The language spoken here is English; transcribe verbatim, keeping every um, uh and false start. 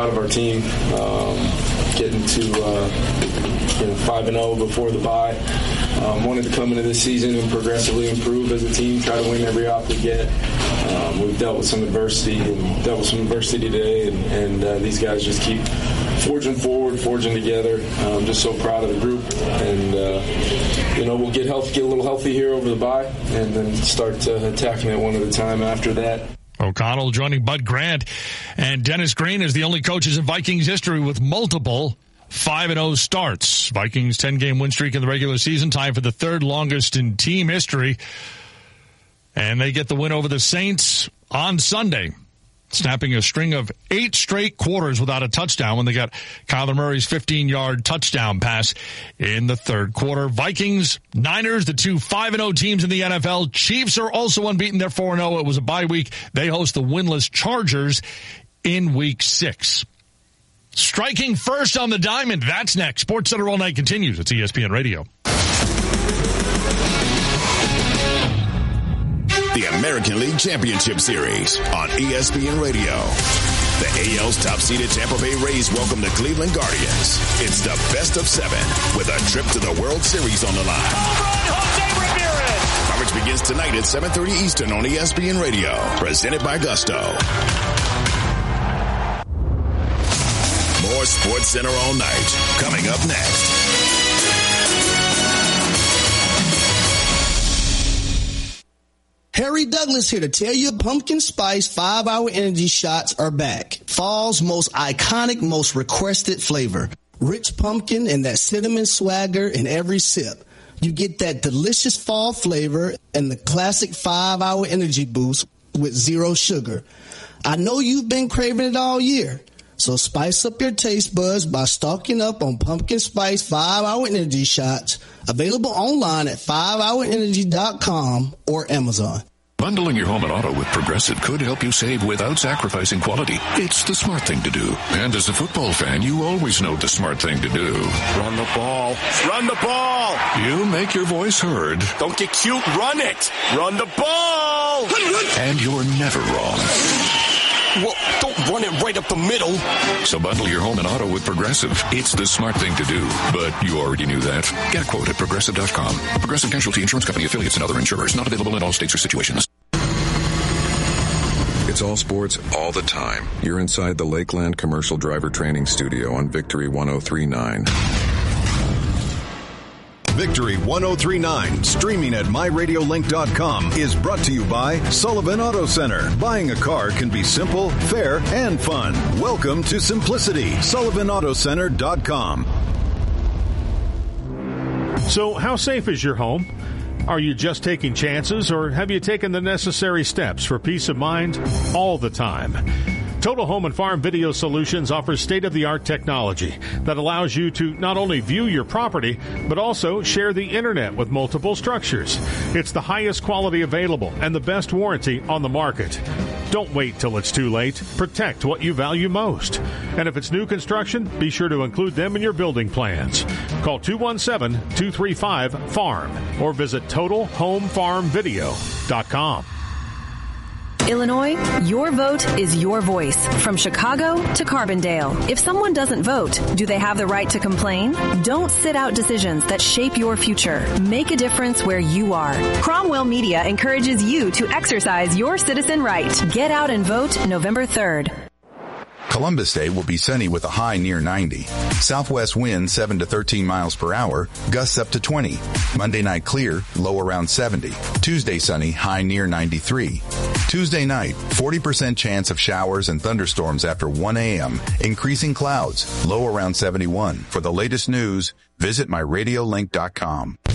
proud of our team, um, getting to uh, you know, five and oh before the bye. Um, wanted to come into this season and progressively improve as a team, try to win every op we get. Um, we've dealt with some adversity and dealt with some adversity today, and, and uh, these guys just keep forging forward, forging together. I'm just so proud of the group, and uh, you know, we'll get healthy, get a little healthy here over the bye, and then start uh, attacking it one at a time after that. O'Connell joining Bud Grant, and Dennis Green is the only coaches in Vikings history with multiple five and oh starts. Vikings ten-game win streak in the regular season, time for the third longest in team history, and they get the win over the Saints on Sunday, snapping a string of eight straight quarters without a touchdown when they got Kyler Murray's fifteen-yard touchdown pass in the third quarter. Vikings, Niners, the two five and oh teams in the N F L. Chiefs are also unbeaten. They're four and oh. It was a bye week. They host the winless Chargers in week six. Striking first on the diamond. That's next. Sports Center All Night continues. It's E S P N Radio. The American League Championship Series on E S P N Radio. The A L's top-seeded Tampa Bay Rays welcome the Cleveland Guardians. It's the best of seven with a trip to the World Series on the line. Coverage begins tonight at seven thirty Eastern on E S P N Radio. Presented by Gusto. More Sports Center All Night coming up next. Harry Douglas here to tell you pumpkin spice five-hour energy shots are back. Fall's most iconic, most requested flavor. Rich pumpkin and that cinnamon swagger in every sip. You get that delicious fall flavor and the classic five-hour energy boost with zero sugar. I know you've been craving it all year. So spice up your taste buds by stocking up on pumpkin spice five-hour energy shots. Available online at five hour energy dot com or Amazon. Bundling your home and auto with Progressive could help you save without sacrificing quality. It's the smart thing to do. And as a football fan, you always know the smart thing to do. Run the ball. Run the ball. You make your voice heard. Don't get cute. Run it. Run the ball. And you're never wrong. Well, don't run it right up the middle. So bundle your home and auto with Progressive. It's the smart thing to do. But you already knew that. Get a quote at Progressive dot com. Progressive Casualty Insurance Company, affiliates, and other insurers. Not available in all states or situations. It's all sports all the time. You're inside the Lakeland Commercial Driver Training Studio on Victory one oh three point nine. Victory one oh three point nine, streaming at my radio link dot com, is brought to you by Sullivan Auto Center. Buying a car can be simple, fair, and fun. Welcome to simplicity. Sullivan Auto Center dot com. So, how safe is your home? Are you just taking chances, or have you taken the necessary steps for peace of mind all the time? Total Home and Farm Video Solutions offers state-of-the-art technology that allows you to not only view your property, but also share the internet with multiple structures. It's the highest quality available and the best warranty on the market. Don't wait till it's too late. Protect what you value most. And if it's new construction, be sure to include them in your building plans. Call two one seven, two three five, farm or visit total home farm video dot com. Illinois, your vote is your voice. From Chicago to Carbondale. If someone doesn't vote, do they have the right to complain? Don't sit out decisions that shape your future. Make a difference where you are. Cromwell Media encourages you to exercise your citizen right. Get out and vote November third. Columbus Day will be sunny with a high near ninety. Southwest wind seven to thirteen miles per hour, gusts up to twenty. Monday night clear, low around seventy. Tuesday sunny, high near ninety-three. Tuesday night, forty percent chance of showers and thunderstorms after one a.m. Increasing clouds, low around seventy-one. For the latest news, visit my radio link dot com.